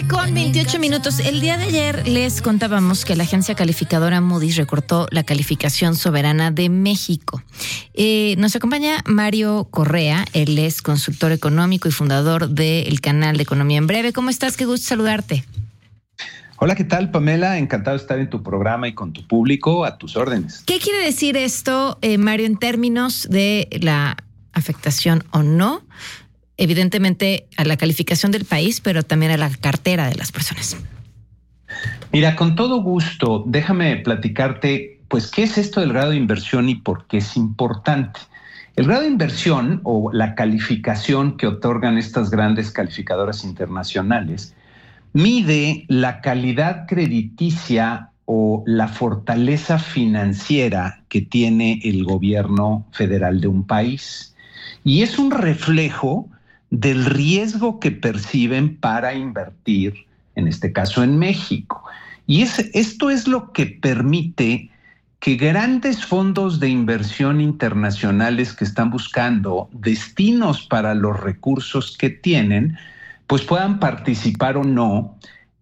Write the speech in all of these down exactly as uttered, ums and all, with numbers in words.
con veintiocho minutos. El día de ayer les contábamos que la agencia calificadora Moody's recortó la calificación soberana de México. Eh, nos acompaña Mario Correa, él es consultor económico y fundador del canal de Economía en Breve. ¿Cómo estás? Qué gusto saludarte. Hola, ¿qué tal, Pamela? Encantado de estar en tu programa y con tu público, a tus órdenes. ¿Qué quiere decir esto, eh, Mario, en términos de la afectación o no, evidentemente, a la calificación del país, pero también a la cartera de las personas? Mira, con todo gusto, déjame platicarte, pues, ¿qué es esto del grado de inversión y por qué es importante? El grado de inversión o la calificación que otorgan estas grandes calificadoras internacionales mide la calidad crediticia o la fortaleza financiera que tiene el gobierno federal de un país. Y es un reflejo del riesgo que perciben para invertir, en este caso en México. Y es, esto es lo que permite que grandes fondos de inversión internacionales que están buscando destinos para los recursos que tienen, pues puedan participar o no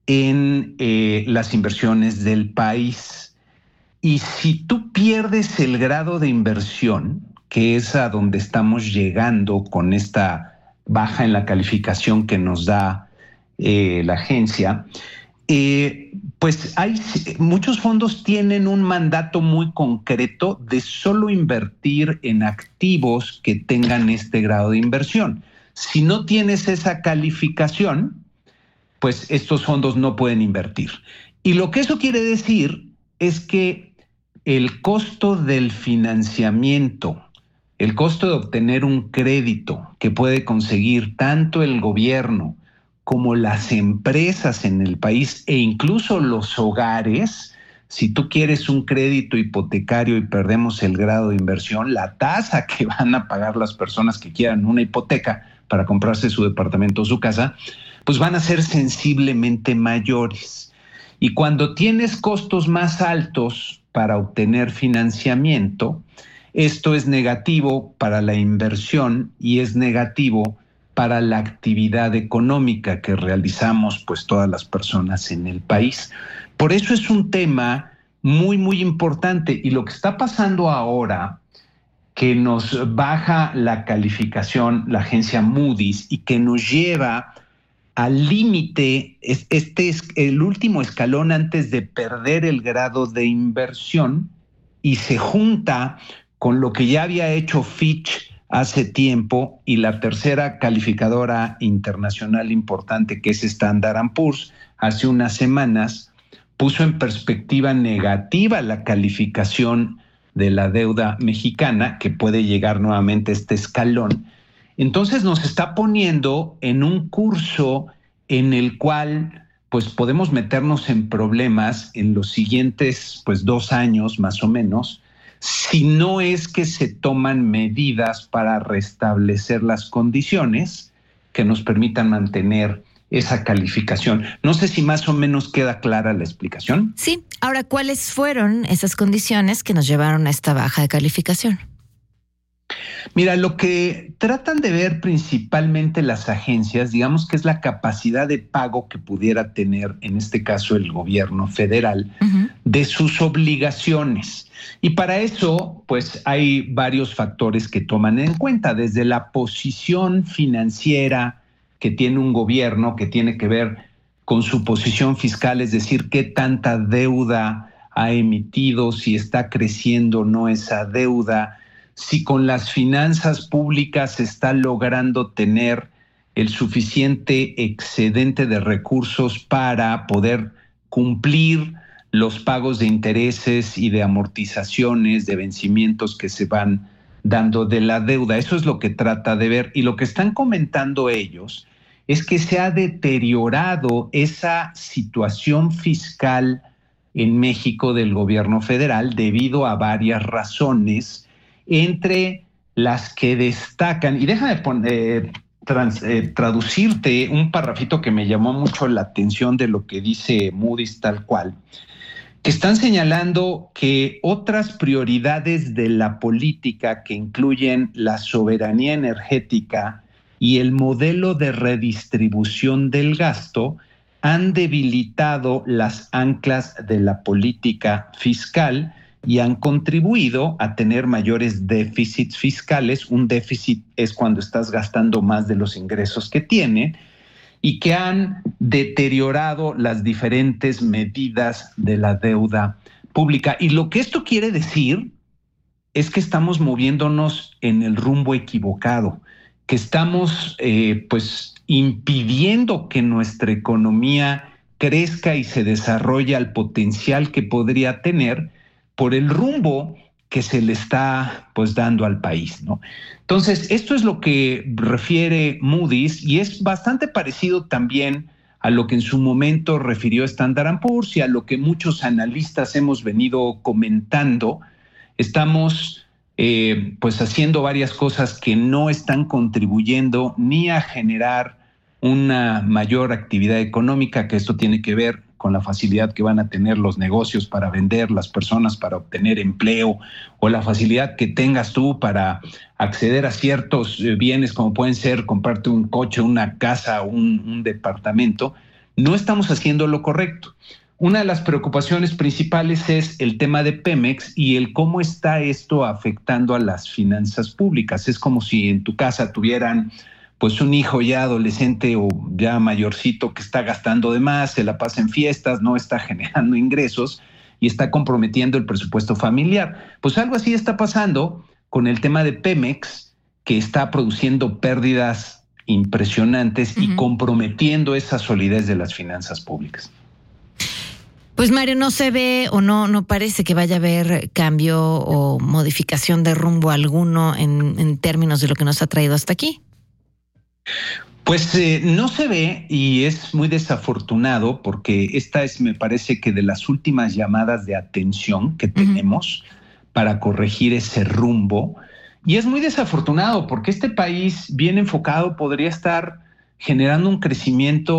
en eh, las inversiones del país. Y si tú pierdes el grado de inversión, que es a donde estamos llegando con esta baja en la calificación que nos da eh, la agencia, eh, pues hay muchos fondos tienen un mandato muy concreto de solo invertir en activos que tengan este grado de inversión. Si no tienes esa calificación, pues estos fondos no pueden invertir. Y lo que eso quiere decir es que el costo del financiamiento, el costo de obtener un crédito que puede conseguir tanto el gobierno como las empresas en el país e incluso los hogares, si tú quieres un crédito hipotecario y perdemos el grado de inversión, la tasa que van a pagar las personas que quieran una hipoteca para comprarse su departamento o su casa, pues van a ser sensiblemente mayores. Y cuando tienes costos más altos para obtener financiamiento, esto es negativo para la inversión y es negativo para la actividad económica que realizamos pues todas las personas en el país. Por eso es un tema muy, muy importante. Y lo que está pasando ahora, que nos baja la calificación la agencia Moody's y que nos lleva al límite, este es el último escalón antes de perder el grado de inversión, y se junta con lo que ya había hecho Fitch hace tiempo y la tercera calificadora internacional importante, que es Standard and Poor's, hace unas semanas puso en perspectiva negativa la calificación de la deuda mexicana, que puede llegar nuevamente a este escalón. Entonces nos está poniendo en un curso en el cual pues podemos meternos en problemas en los siguientes pues dos años más o menos, si no es que se toman medidas para restablecer las condiciones que nos permitan mantener esa calificación. No sé si más o menos queda clara la explicación. Sí. Ahora, ¿cuáles fueron esas condiciones que nos llevaron a esta baja de calificación? Mira, lo que tratan de ver principalmente las agencias, digamos que es la capacidad de pago que pudiera tener, en este caso, el gobierno federal, uh-huh, de sus obligaciones. Y para eso, pues hay varios factores que toman en cuenta, desde la posición financiera que tiene un gobierno, que tiene que ver con su posición fiscal, es decir, qué tanta deuda ha emitido, si está creciendo o no esa deuda, si con las finanzas públicas se está logrando tener el suficiente excedente de recursos para poder cumplir los pagos de intereses y de amortizaciones, de vencimientos que se van dando de la deuda. Eso es lo que trata de ver. Y lo que están comentando ellos es que se ha deteriorado esa situación fiscal en México del gobierno federal debido a varias razones, entre las que destacan, y déjame poner, trans, eh, traducirte un parrafito que me llamó mucho la atención de lo que dice Moody's tal cual, que están señalando que otras prioridades de la política que incluyen la soberanía energética y el modelo de redistribución del gasto han debilitado las anclas de la política fiscal y han contribuido a tener mayores déficits fiscales. Un déficit es cuando estás gastando más de los ingresos que tiene, y que han deteriorado las diferentes medidas de la deuda pública. Y lo que esto quiere decir es que estamos moviéndonos en el rumbo equivocado, que estamos eh, pues impidiendo que nuestra economía crezca y se desarrolle al potencial que podría tener por el rumbo que se le está pues dando al país, ¿no? Entonces, esto es lo que refiere Moody's y es bastante parecido también a lo que en su momento refirió Standard and Poor's y a lo que muchos analistas hemos venido comentando. Estamos eh, pues haciendo varias cosas que no están contribuyendo ni a generar una mayor actividad económica, que esto tiene que ver con la facilidad que van a tener los negocios para vender, las personas para obtener empleo, o la facilidad que tengas tú para acceder a ciertos bienes como pueden ser comprarte un coche, una casa, un, un departamento. No estamos haciendo lo correcto. Una de las preocupaciones principales es el tema de Pemex y el cómo está esto afectando a las finanzas públicas. Es como si en tu casa tuvieran pues un hijo ya adolescente o ya mayorcito que está gastando de más, se la pasa en fiestas, no está generando ingresos y está comprometiendo el presupuesto familiar. Pues algo así está pasando con el tema de Pemex, que está produciendo pérdidas impresionantes uh-huh. y comprometiendo esa solidez de las finanzas públicas. Pues Mario, no se ve o no, no parece que vaya a haber cambio o modificación de rumbo alguno en, en términos de lo que nos ha traído hasta aquí. Pues eh, no se ve y es muy desafortunado porque esta es, me parece que de las últimas llamadas de atención que tenemos uh-huh. para corregir ese rumbo. Y es muy desafortunado porque este país bien enfocado podría estar generando un crecimiento